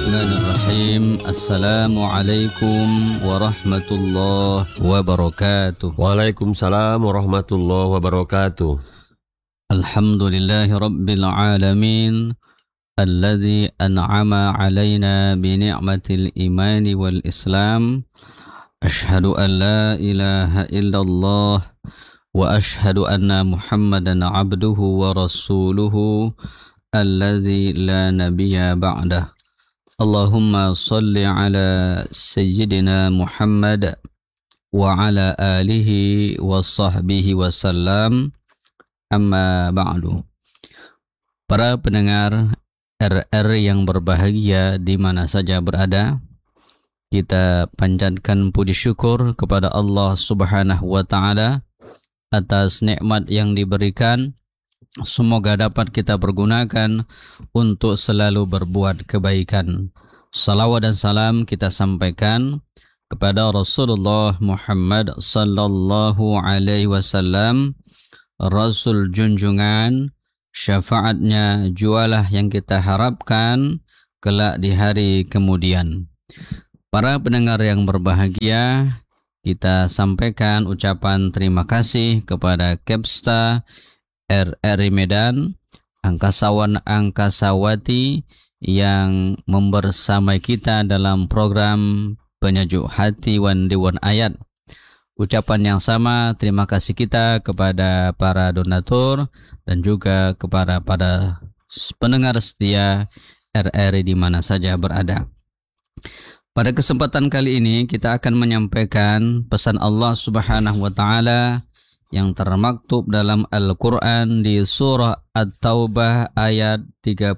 Bismillahirrahmanirrahim. Assalamualaikum warahmatullahi wabarakatuh. Waalaikumsalam warahmatullahi wabarakatuh. Alhamdulillahi rabbil alamin alladzi an'ama alaina bi ni'matil imani wal islam. Ashhadu an la ilaha illallah wa ashhadu anna Muhammadan abduhu wa rasuluhu alladzi la nabiyya ba'dah. Allahumma salli ala Sayyidina Muhammad wa ala alihi wa sahbihi wa sallam, amma ba'du. Para pendengar RR yang berbahagia di mana saja berada, kita panjatkan puji syukur kepada Allah Subhanahu wa Ta'ala atas nikmat yang diberikan. Semoga dapat kita pergunakan untuk selalu berbuat kebaikan. Salawat dan salam kita sampaikan kepada Rasulullah Muhammad sallallahu alaihi wasallam, Rasul junjungan, syafaatnya jualah yang kita harapkan kelak di hari kemudian. Para pendengar yang berbahagia, kita sampaikan ucapan terima kasih kepada Kepsta RRI Medan, angkasawan-angkasawati yang membersamai kita dalam program penyejuk hati wan Dewan Ayat. Ucapan yang sama terima kasih kita kepada para donatur dan juga kepada pendengar setia RRI di mana saja berada. Pada kesempatan kali ini kita akan menyampaikan pesan Allah Subhanahu wa Ta'ala yang termaktub dalam Al-Quran di surah At-Taubah ayat 38.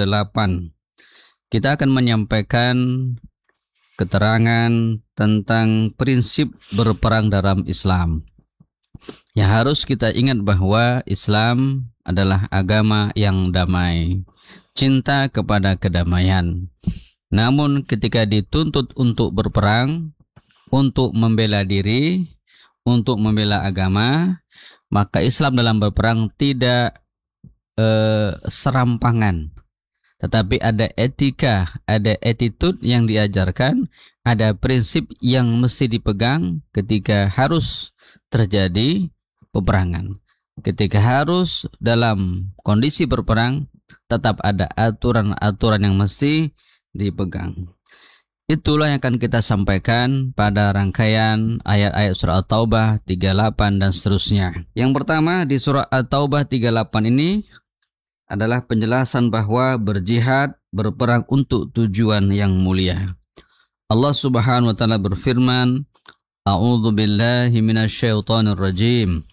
Kita akan menyampaikan keterangan tentang prinsip berperang dalam Islam. Yang harus kita ingat bahwa Islam adalah agama yang damai, cinta kepada kedamaian. Namun ketika dituntut untuk berperang, untuk membela diri, untuk membela agama, maka Islam dalam berperang tidak serampangan. Tetapi ada etika, ada attitude yang diajarkan, ada prinsip yang mesti dipegang ketika harus terjadi peperangan. Ketika harus dalam kondisi berperang, tetap ada aturan-aturan yang mesti dipegang. Itulah yang akan kita sampaikan pada rangkaian ayat-ayat surah At-Taubah 38 dan seterusnya. Yang pertama di surah At-Taubah 38 ini adalah penjelasan bahwa berjihad, berperang untuk tujuan yang mulia. Allah Subhanahu wa Ta'ala berfirman, A'udzu billahi minasyaitonir rajim.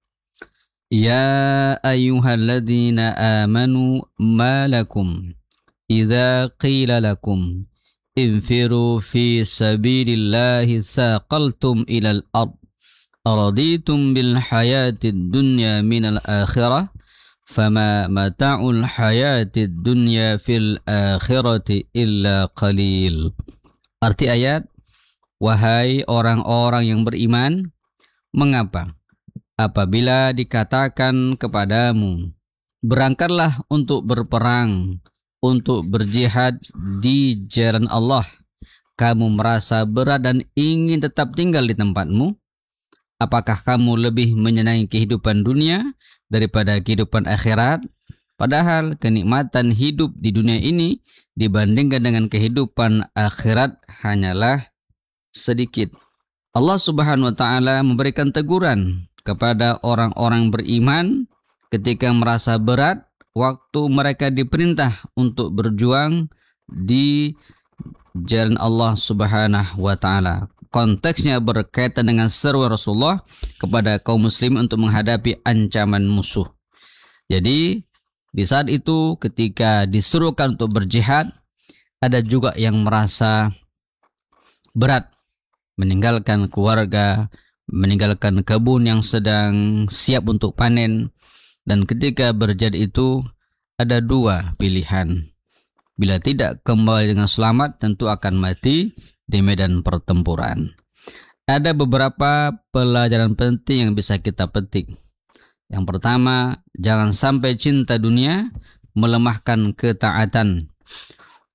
Ya ayyuhalladzina amanu ma lakum idza qila lakum انفروا في سبيل الله ثاقلتم إلى الأرض أرضيتم بالحياة الدنيا من الآخرة فما متاع الحياة الدنيا في الآخرة إلا قليل. Arti ayat, wahai orang-orang yang beriman, mengapa apabila dikatakan kepadamu, berangkatlah untuk berperang, untuk berjihad di jalan Allah, kamu merasa berat dan ingin tetap tinggal di tempatmu? Apakah kamu lebih menyenangi kehidupan dunia daripada kehidupan akhirat? Padahal kenikmatan hidup di dunia ini dibandingkan dengan kehidupan akhirat hanyalah sedikit. Allah Subhanahu wa Ta'ala memberikan teguran kepada orang-orang beriman ketika merasa berat waktu mereka diperintah untuk berjuang di jalan Allah Subhanahu wa Ta'ala. Konteksnya berkaitan dengan seruan Rasulullah kepada kaum muslim untuk menghadapi ancaman musuh. Jadi di saat itu ketika disuruhkan untuk berjihad, ada juga yang merasa berat, meninggalkan keluarga, meninggalkan kebun yang sedang siap untuk panen. Dan ketika berjihad itu ada dua pilihan. Bila tidak kembali dengan selamat, tentu akan mati di medan pertempuran. Ada beberapa pelajaran penting yang bisa kita petik. Yang pertama, jangan sampai cinta dunia melemahkan ketaatan.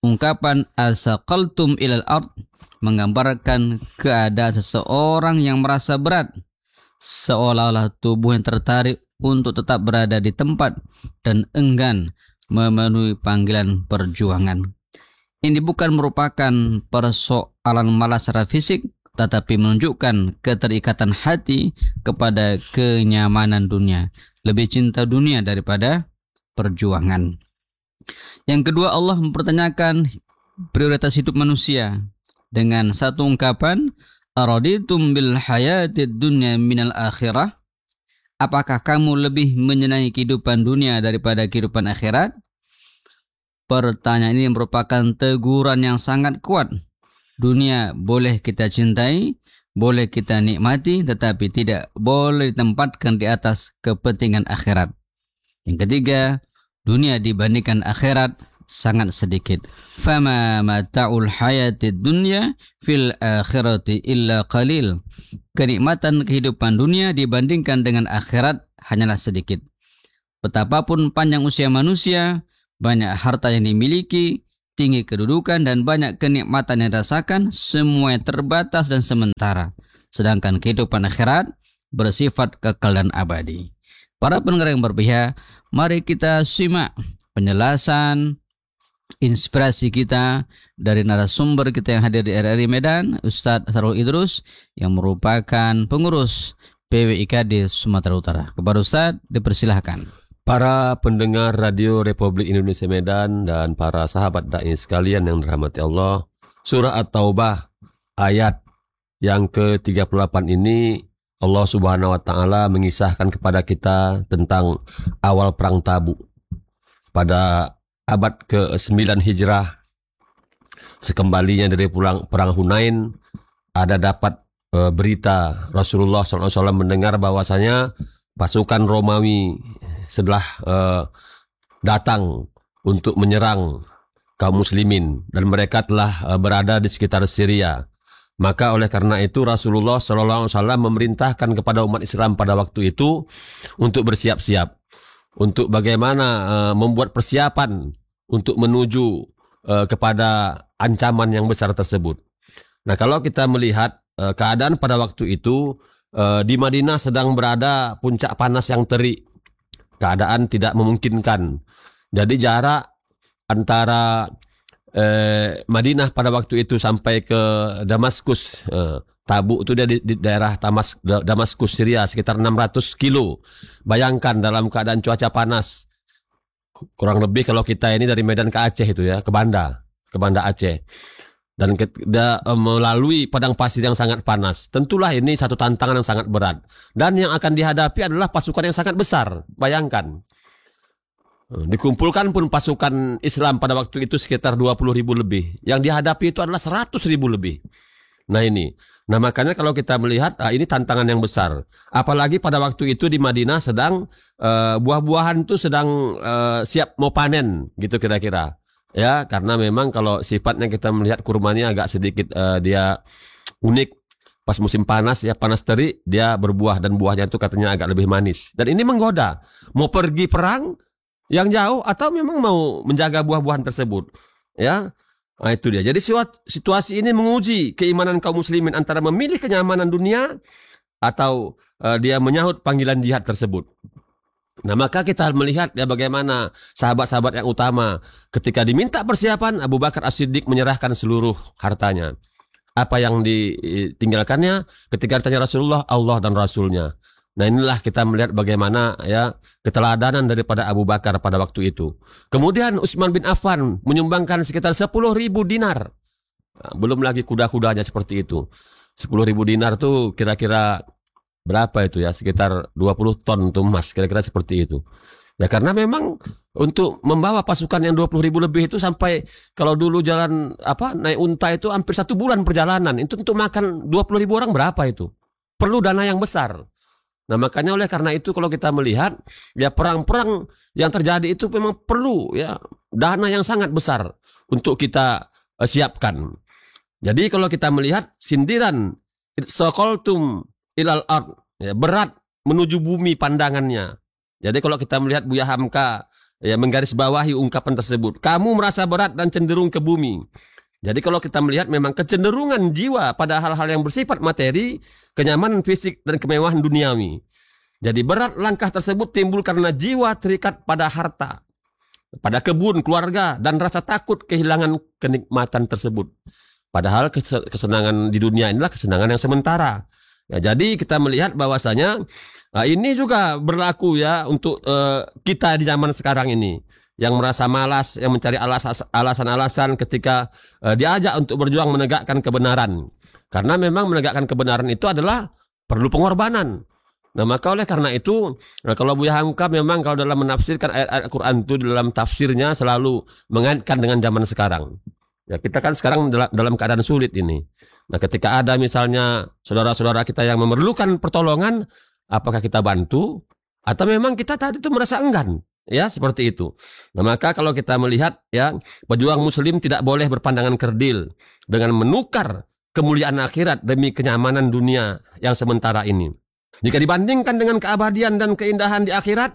Ungkapan asaqaltum ilal ard menggambarkan keadaan seseorang yang merasa berat, seolah-olah tubuh yang tertarik untuk tetap berada di tempat dan enggan memenuhi panggilan perjuangan. Ini bukan merupakan persoalan malas secara fisik, tetapi menunjukkan keterikatan hati kepada kenyamanan dunia, lebih cinta dunia daripada perjuangan. Yang kedua, Allah mempertanyakan prioritas hidup manusia dengan satu ungkapan, araditum bil hayatid dunya minal akhirah. Apakah kamu lebih menyenangi kehidupan dunia daripada kehidupan akhirat? Pertanyaan ini merupakan teguran yang sangat kuat. Dunia boleh kita cintai, boleh kita nikmati, tetapi tidak boleh ditempatkan di atas kepentingan akhirat. Yang ketiga, dunia dibandingkan akhirat sangat sedikit. Fama mata'ul hayatid dunya fil akhirati illa qalil. Kenikmatan kehidupan dunia dibandingkan dengan akhirat hanyalah sedikit. Betapapun panjang usia manusia, banyak harta yang dimiliki, tinggi kedudukan dan banyak kenikmatan yang dirasakan, semuanya terbatas dan sementara. Sedangkan kehidupan akhirat bersifat kekal dan abadi. Para pendengar yang berpihak, mari kita simak penjelasan inspirasi kita dari narasumber kita yang hadir di RRI Medan, Ustadz Sarul Idrus, yang merupakan pengurus PWIKD Sumatera Utara. Kepada Ustadz, dipersilahkan. Para pendengar Radio Republik Indonesia Medan dan para sahabat da'i sekalian yang dirahmati Allah, surah At-Taubah ayat yang ke-38 ini Allah Subhanahu wa taala mengisahkan kepada kita tentang awal perang Tabuk. Pada abad ke-9 Hijrah, sekembalinya dari perang Hunain, ada dapat berita Rasulullah SAW mendengar bahwasanya pasukan Romawi setelah datang untuk menyerang kaum muslimin dan mereka telah berada di sekitar Syria. Maka oleh karena itu Rasulullah SAW memerintahkan kepada umat Islam pada waktu itu untuk bersiap-siap, untuk bagaimana membuat persiapan untuk menuju kepada ancaman yang besar tersebut. Nah, kalau kita melihat keadaan pada waktu itu, di Madinah sedang berada puncak panas yang terik. Keadaan tidak memungkinkan. Jadi jarak antara Madinah pada waktu itu sampai ke Damaskus, Tabuk itu dia di daerah Damaskus, Syria, sekitar 600 kilo. Bayangkan dalam keadaan cuaca panas. Kurang lebih kalau kita ini dari Medan ke Aceh itu ya, ke Banda Aceh. Dan melalui padang pasir yang sangat panas. Tentulah ini satu tantangan yang sangat berat. Dan yang akan dihadapi adalah pasukan yang sangat besar. Bayangkan. Dikumpulkan pun pasukan Islam pada waktu itu sekitar 20.000 lebih. Yang dihadapi itu adalah 100.000 lebih. Nah ini. Nah makanya kalau kita melihat, ini tantangan yang besar. Apalagi pada waktu itu di Madinah sedang buah-buahan itu sedang siap mau panen gitu kira-kira. Ya, karena memang kalau sifatnya kita melihat kurmanya agak sedikit dia unik. Pas musim panas ya, panas terik, dia berbuah dan buahnya itu katanya agak lebih manis. Dan ini menggoda. Mau pergi perang yang jauh atau memang mau menjaga buah-buahan tersebut. Ya. Nah, itu dia. Jadi situasi ini menguji keimanan kaum muslimin antara memilih kenyamanan dunia atau dia menyahut panggilan jihad tersebut. Nah, maka kita melihat ya bagaimana sahabat-sahabat yang utama ketika diminta persiapan, Abu Bakar As-Siddiq menyerahkan seluruh hartanya. Apa yang ditinggalkannya ketika ditanya Rasulullah, Allah dan Rasulnya. Nah, inilah kita melihat bagaimana ya keteladanan daripada Abu Bakar pada waktu itu. Kemudian Utsman bin Affan menyumbangkan sekitar 10.000 dinar. Nah, belum lagi kuda-kudanya seperti itu. 10.000 dinar tuh kira-kira berapa itu ya? Sekitar 20 ton tuh emas, kira-kira seperti itu. Ya karena memang untuk membawa pasukan yang 20.000 lebih itu sampai kalau dulu jalan naik unta itu hampir 1 bulan perjalanan. Itu untuk makan 20.000 orang berapa itu? Perlu dana yang besar. Nah makanya oleh karena itu kalau kita melihat ya perang-perang yang terjadi itu memang perlu ya dana yang sangat besar untuk kita siapkan. Jadi kalau kita melihat sindiran saqaltum ilal ard, ya, berat menuju bumi pandangannya. Jadi kalau kita melihat Buya Hamka ya menggarisbawahi ungkapan tersebut. Kamu merasa berat dan cenderung ke bumi. Jadi kalau kita melihat memang kecenderungan jiwa pada hal-hal yang bersifat materi, kenyamanan fisik dan kemewahan duniawi. Jadi berat langkah tersebut timbul karena jiwa terikat pada harta, pada kebun, keluarga, dan rasa takut kehilangan kenikmatan tersebut. Padahal kesenangan di dunia inilah kesenangan yang sementara. Ya, jadi kita melihat bahwasanya ini juga berlaku ya untuk kita di zaman sekarang ini. Yang merasa malas, yang mencari alasan-alasan ketika diajak untuk berjuang menegakkan kebenaran. Karena memang menegakkan kebenaran itu adalah perlu pengorbanan. Nah maka oleh karena itu, kalau Buya Hamka memang kalau dalam menafsirkan ayat-ayat Al-Quran itu dalam tafsirnya selalu mengaitkan dengan zaman sekarang. Ya kita kan sekarang dalam keadaan sulit ini. Nah ketika ada misalnya saudara-saudara kita yang memerlukan pertolongan, apakah kita bantu? Atau memang kita tadi itu merasa enggan? Ya seperti itu. Nah maka kalau kita melihat ya pejuang muslim tidak boleh berpandangan kerdil dengan menukar kemuliaan akhirat demi kenyamanan dunia yang sementara ini. Jika dibandingkan dengan keabadian dan keindahan di akhirat,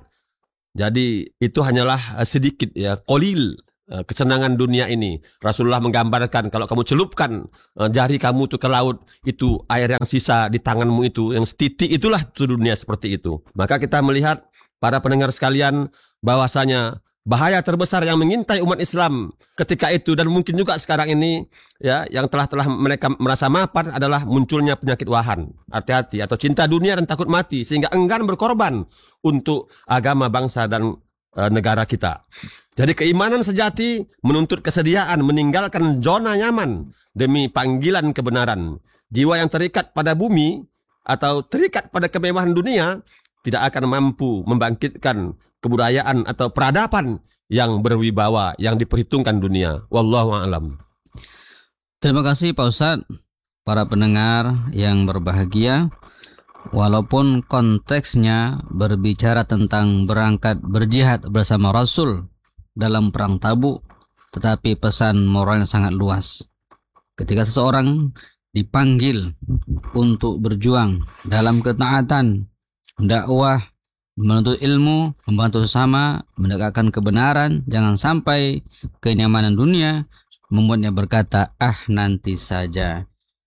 jadi itu hanyalah sedikit ya, qalil kesenangan dunia ini. Rasulullah menggambarkan kalau kamu celupkan jari kamu itu ke laut, itu air yang sisa di tanganmu itu yang setitik, itulah itu dunia seperti itu. Maka kita melihat para pendengar sekalian bahwasanya bahaya terbesar yang mengintai umat Islam ketika itu dan mungkin juga sekarang ini ya yang telah mereka merasa mapan adalah munculnya penyakit wahan, hati-hati, atau cinta dunia dan takut mati sehingga enggan berkorban untuk agama, bangsa dan negara kita. Jadi keimanan sejati menuntut kesediaan meninggalkan zona nyaman demi panggilan kebenaran. Jiwa yang terikat pada bumi atau terikat pada kemewahan dunia tidak akan mampu membangkitkan kebudayaan atau peradaban yang berwibawa yang diperhitungkan dunia. Wallahu a'lam. Terima kasih Pak Ustadz. Para pendengar yang berbahagia, walaupun konteksnya berbicara tentang berangkat berjihad bersama Rasul dalam perang Tabuk, tetapi pesan moralnya sangat luas. Ketika seseorang dipanggil untuk berjuang dalam ketaatan, dakwah, menuntut ilmu, membantu sesama, menegakkan kebenaran, jangan sampai kenyamanan dunia membuatnya berkata, nanti saja.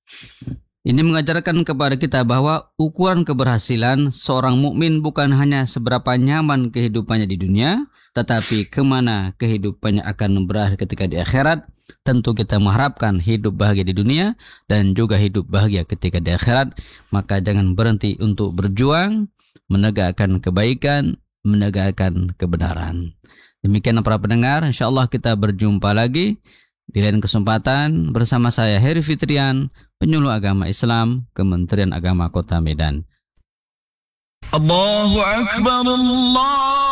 Ini mengajarkan kepada kita bahwa ukuran keberhasilan seorang mukmin bukan hanya seberapa nyaman kehidupannya di dunia, tetapi kemana kehidupannya akan berakhir ketika di akhirat. Tentu kita mengharapkan hidup bahagia di dunia dan juga hidup bahagia ketika di akhirat. Maka jangan berhenti untuk berjuang, menegakkan kebaikan, menegakkan kebenaran. Demikian para pendengar, insyaallah kita berjumpa lagi di lain kesempatan bersama saya Heri Fitrian, penyuluh agama Islam, Kementerian Agama Kota Medan. Allahu Akbar, Allah.